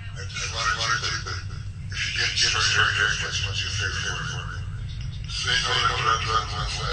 I wanted you to, if you get hurt, what's your favorite word? Say no to that